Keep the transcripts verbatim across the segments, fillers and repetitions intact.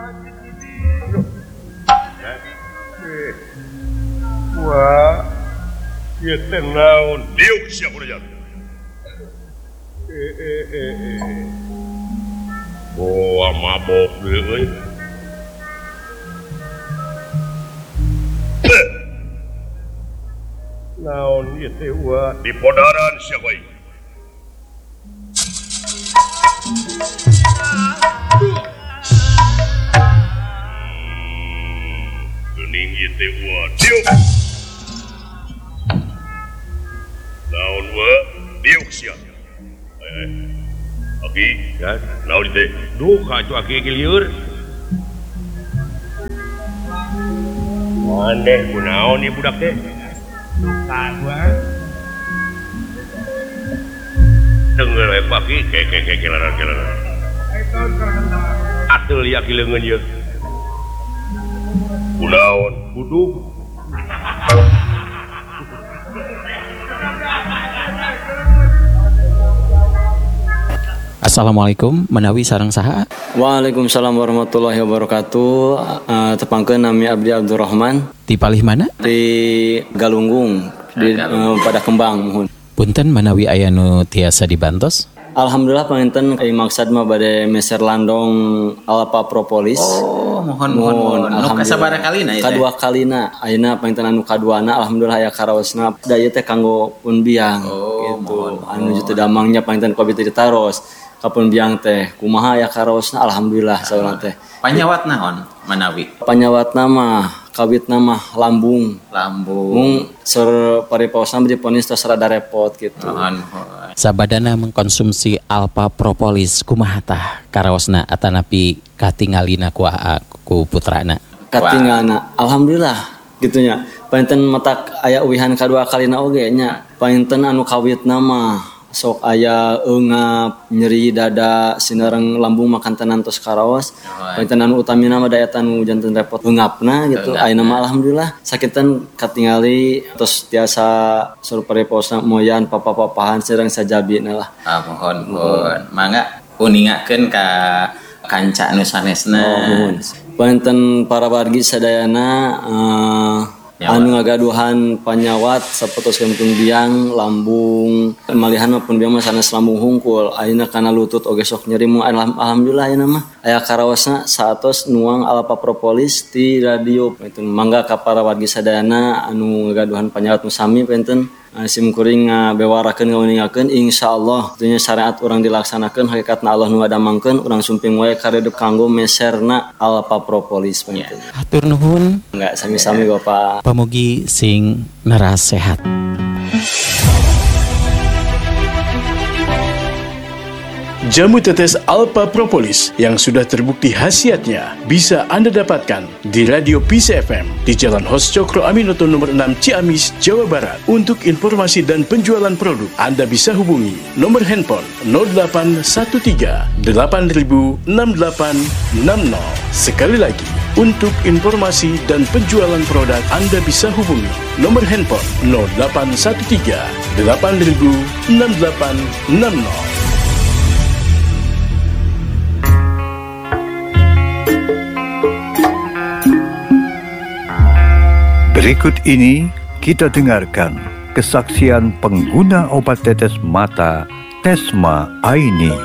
Wah, ieu teh naon? Diuk sia kumaha. Eh eh eh eh. Boa mabok deui euy. Naon ieu teh wah di podaran sia bae. Geuning ieu teh wah diuk. Naon wah diuk sia. Eh. Oke, kan? Naon teh? Duh, kacu aki ge lieur. Maneh kunaon ieu budak teh? Kadua. Dengar we pagi keke kelaran kelaran. Atul ya kileungeun ieu. Kunaon? Kudu. Assalamualaikum, menawi sareng saha? Waalaikumsalam warahmatullahi wabarakatuh. Uh, tepangkeun nami Abdi Abdurrahman. Di palih mana? Di Galunggung, di uh, pada Kembang mohon. Punten menawi aya nu tiasa dibantos? Alhamdulillah panginten ai maksad mah bade meser landong Alpa Propolis. Oh, mohon mohon mohon. Nu kasabaraha kalina ieu? Kadua kalina. Ayeuna panginten anu kaduana alhamdulillah aya karaosna. Da ieu teh kanggo pun biang oh, gitu. Mohon, anu jutu damangnya panginten kopi teh ditaros. Kapun biang teh kumaha aya karaosna alhamdulillah saurang teh. Panyawat naon manawi? Panyawatna mah kawitna mah lambung. Lambung. Mung sur pariposna diponis tos rada repot gitu. Mohon. Sabadana mengkonsumsi Alpa Propolis kumaha tah karaosna atanapi katingalina ku ku putrana? Katingalna alhamdulillah gitunya. Painten matak aya uwihan kadua kalina oge nya. Painten anu kawitna mah sok aya eungap nyeri dada sineurang lambung makan tenan tos karaos. Painten anu utamina mah daya tanu janten repot eungapna gitu. Ayeuna mah alhamdulillah sakitan katingali tos tiasa sur pareposna moyan papa-papahan sareng sajabina lah. Ah mohon mohon. Mangga uningakeun ka kanca anu sanesna. Oh, mohon. Painten para wargi sadayana uh, anu ngagaduhan panyawat sapertoskeun pun biang lambung malihan pun biang mah sanes lambung hungkul ayeuna kana lutut oge sok nyeri mung alhamdulillah ayeuna mah aya karaosna saatos nuang Alpa Propolis ti radio itu mangga ka para wargi sadayana anu ngagaduhan panyawat nu sami penten sim kuring ngabewarakeun ngauningakeun insyaallah dunya syariat urang dilaksanakeun hakikatna Allah nu ngadamangkeun urang sumping wae karedep kanggo meserna Alpa Propolis penten. Hatur nuhun. Enggak sami-sami Bapak. Pamugi sing neras sehat. Jamu tetes Alpa Propolis yang sudah terbukti khasiatnya bisa Anda dapatkan di Radio Peace F M di Jalan Hos Cokro Aminoto nomor enam Ciamis, Jawa Barat. Untuk informasi dan penjualan produk, Anda bisa hubungi nomor handphone nol delapan satu tiga delapan nol enam delapan enam nol. Sekali lagi, untuk informasi dan penjualan produk, Anda bisa hubungi nomor handphone nol delapan satu tiga delapan nol enam delapan enam nol. Berikut ini kita dengarkan kesaksian pengguna obat tetes mata Tesma Aini.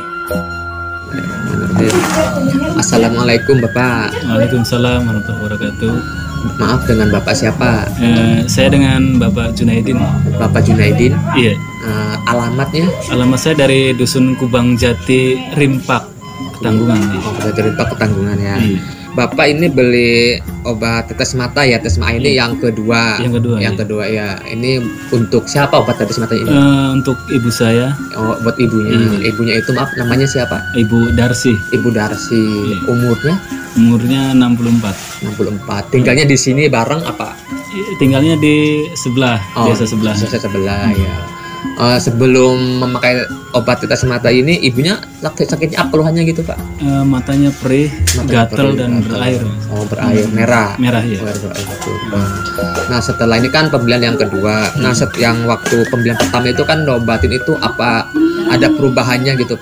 Assalamualaikum Bapak. Waalaikumsalam warahmatullahi wabarakatuh. Maaf, dengan Bapak siapa? Eh, saya dengan Bapak Junaidin. Bapak Junaidin? Iya. Eh, alamatnya? Alamat saya dari Dusun Kubang Jati, Rimpak, Ketanggungan. Oh, Jati Rimpak, Ketanggungan ya. Iya. Bapak ini beli obat tetes mata ya, Tesma ini yang kedua. Yang kedua. Yang ya. kedua ya. Ini untuk siapa obat tetes mata ini? Uh, untuk ibu saya. Oh, buat ibunya. Hmm. Ibunya itu maaf namanya siapa? Ibu Darsi. Ibu Darsi. Hmm. Umurnya? Umurnya enam puluh empat. enam puluh empat. Tinggalnya di sini bareng apa? Tinggalnya di sebelah, oh, desa sebelah. Desa sebelah hmm. ya. Uh, sebelum memakai obat tetes mata ini, ibunya sakitnya apa keluhannya gitu Pak? Uh, matanya perih, gatal dan gatel. Berair. Oh berair, merah. Merah ya. Berair, berair, hmm. Nah setelah ini kan pembelian yang kedua. Hmm. Nah set yang waktu pembelian pertama itu kan obatin itu apa ada perubahannya gitu Pak?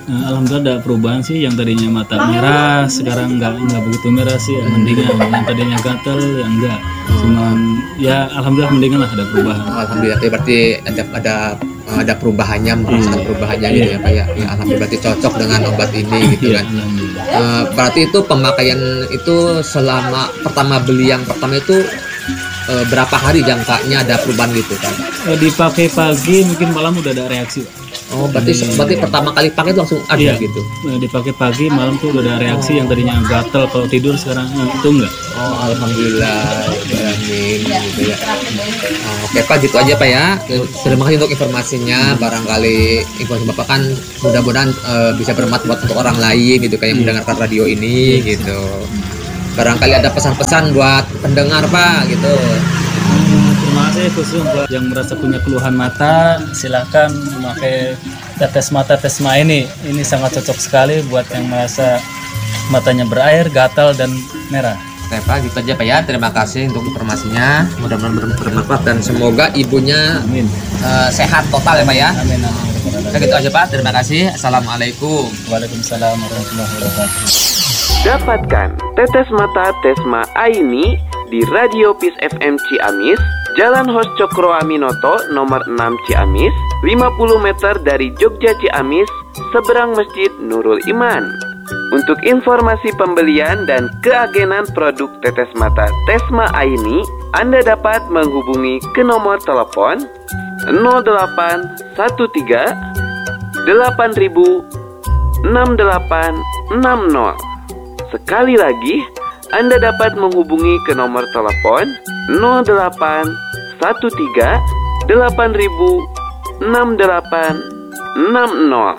Eh, Alhamdulillah ada perubahan sih, yang tadinya mata merah sekarang nggak nggak begitu merah sih, ya, mendingan. Yang tadinya gatal ya enggak, cuman ya alhamdulillah mendingan lah, ada perubahan. Alhamdulillah, ya, berarti ada ada ada perubahannya, merasakan perubahannya gitu ya Pak ya. Ya alhamdulillah, berarti cocok dengan obat ini gitu Iya, kan. alhamdulillah. Eh, berarti itu pemakaian itu selama pertama beli yang pertama itu eh, berapa hari jangkanya ada perubahan gitu kan? Eh, dipakai pagi mungkin malam udah ada reaksi, Pak. Oh, berarti berarti pertama kali pakai itu langsung ada Iya, gitu. eh, dipakai pagi malam tuh udah ada reaksi, yang tadinya gatal kalau tidur sekarang eh, itu enggak. Oh, alhamdulillah, amin gitu ya. Oh, oke Pak, gitu aja Pak ya. Terima kasih untuk informasinya. Barangkali informasi Bapak kan mudah-mudahan eh, bisa bermanfaat untuk orang lain gitu, kayak yang mendengarkan radio ini gitu. Barangkali ada pesan-pesan buat pendengar Pak gitu. Hmm, terima kasih khusus buat yang merasa punya keluhan mata, silakan memakai tetes mata Tesma ini. Ini sangat cocok sekali buat yang merasa matanya berair, gatal dan merah. Oke Pak, gitu aja Pak ya. Terima kasih untuk informasinya. Mudah-mudahan ber- bermanfaat dan semoga ibunya Amin. eh, sehat total ya Pak ya. Amin. Amin. Oke, gitu aja Pak. Terima kasih. Assalamualaikum. Waalaikumsalam warahmatullahi wabarakatuh. Dapatkan tetes mata Tesma Aini di Radio Peace F M Ciamis, Jalan Hos Cokro Aminoto nomor enam Ciamis, lima puluh meter dari Jogja Ciamis, seberang Masjid Nurul Iman. Untuk informasi pembelian dan keagenan produk tetes mata Tesma Aini, Anda dapat menghubungi ke nomor telepon nol delapan satu tiga delapan ribu enam delapan enam nol. Sekali lagi, Anda dapat menghubungi ke nomor telepon nol delapan satu tiga delapan ribu enam delapan enam nol.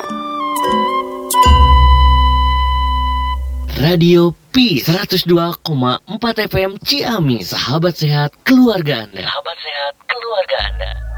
Radio P seratus dua koma empat F M Ciamis, sahabat sehat keluarga Anda. Sahabat sehat keluarga Anda.